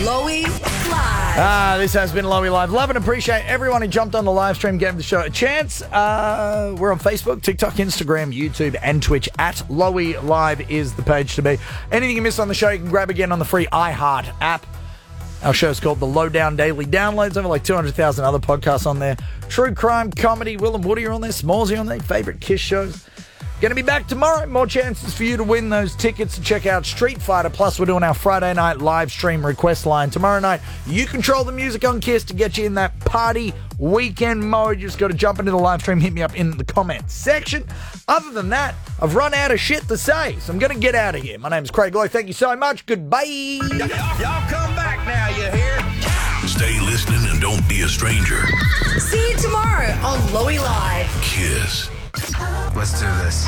Lowy Live. This has been Lowy Live. Love and appreciate everyone who jumped on the live stream, gave the show a chance. We're on Facebook, TikTok, Instagram, YouTube, and Twitch. At Lowy Live is the page to be. Anything you missed on the show, you can grab again on the free iHeart app. Our show's called The Lowdown Daily Downloads. Over like 200,000 other podcasts on there. True crime, comedy. Will and Woody are on there. Smallsy on there. Favorite Kiss shows. Going to be back tomorrow. More chances for you to win those tickets to check out Street Fighter. Plus, we're doing our Friday night live stream request line. Tomorrow night, you control the music on Kiss to get you in that party weekend mode. You just got to jump into the live stream. Hit me up in the comments section. Other than that, I've run out of shit to say, so I'm going to get out of here. My name's Craig Lowe. Thank you so much. Goodbye. Y'all come back now, you hear? Stay listening and don't be a stranger. See you tomorrow on Lowy Live. Kiss. Let's do this.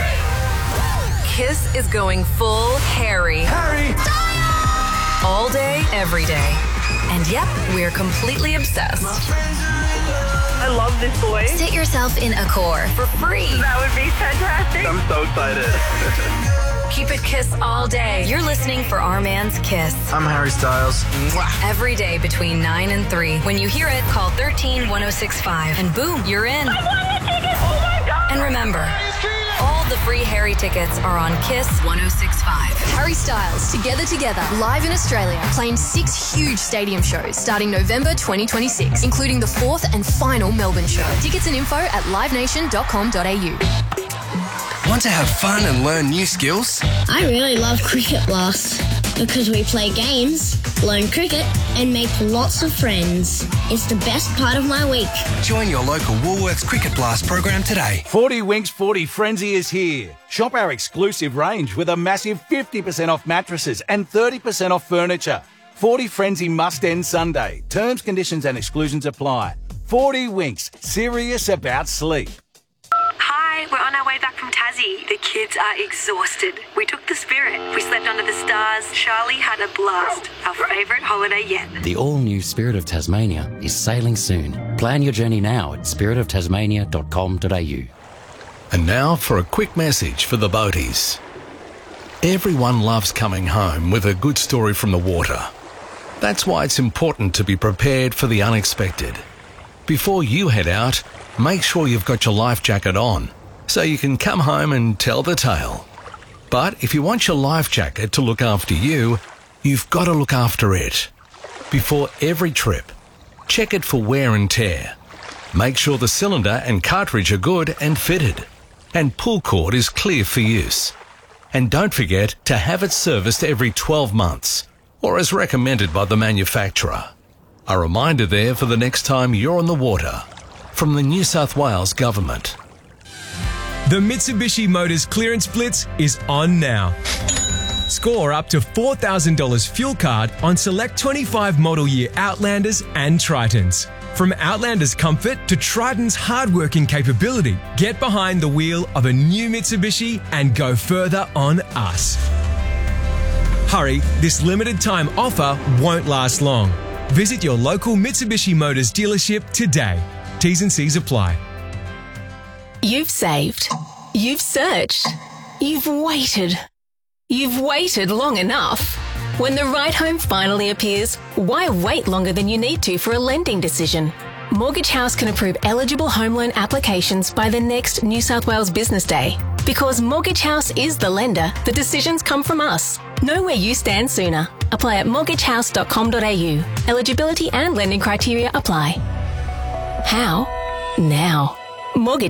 Kiss is going full Harry. Harry! All day, every day. And yep, we're completely obsessed. I love this boy. Sit yourself in Accor for free. That would be fantastic. I'm so excited. Keep it Kiss all day. You're listening for Our Man's Kiss. I'm Harry Styles. Every day between 9 and 3. When you hear it, call 13-1065. And boom, you're in. I want a ticket. Oh my God. And remember, all the free Harry tickets are on Kiss 1065. Harry Styles, Together, live in Australia, playing 6 huge stadium shows starting November 2026, including the 4th and final Melbourne show. Tickets and info at livenation.com.au. Want to have fun and learn new skills? I really love Cricket Blast because we play games, learn cricket, and make lots of friends. It's the best part of my week. Join your local Woolworths Cricket Blast program today. 40 Winks 40 Frenzy is here. Shop our exclusive range with a massive 50% off mattresses and 30% off furniture. 40 Frenzy must end Sunday. Terms, conditions and exclusions apply. 40 Winks, serious about sleep. Hi, we're on our way back from Tassie. The kids are exhausted. We took the Spirit. We slept under the stars. Charlie had a blast. Our favourite holiday yet. The all-new Spirit of Tasmania is sailing soon. Plan your journey now at spiritoftasmania.com.au. And now for a quick message for the boaties. Everyone loves coming home with a good story from the water. That's why it's important to be prepared for the unexpected. Before you head out, make sure you've got your life jacket on so you can come home and tell the tale. But if you want your life jacket to look after you, you've got to look after it. Before every trip, check it for wear and tear. Make sure the cylinder and cartridge are good and fitted, and pull cord is clear for use. And don't forget to have it serviced every 12 months, or as recommended by the manufacturer. A reminder there for the next time you're on the water. From the New South Wales Government. The Mitsubishi Motors Clearance Blitz is on now. Score up to $4,000 fuel card on select 25 model year Outlanders and Tritons. From Outlander's comfort to Triton's hard-working capability, get behind the wheel of a new Mitsubishi and go further on us. Hurry, this limited time offer won't last long. Visit your local Mitsubishi Motors dealership today. T's and C's apply. You've saved. You've searched. You've waited. You've waited long enough. When the right home finally appears, why wait longer than you need to for a lending decision? Mortgage House can approve eligible home loan applications by the next New South Wales Business Day. Because Mortgage House is the lender, the decisions come from us. Know where you stand sooner. Apply at mortgagehouse.com.au. Eligibility and lending criteria apply. How? Now. Mortgage